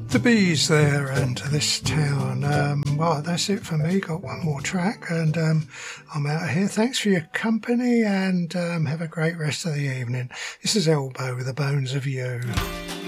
The Bees there and this town. Well, that's it for me. Got one more track and I'm out of here. Thanks for your company and have a great rest of the evening. This is Elbow with the Bones of You.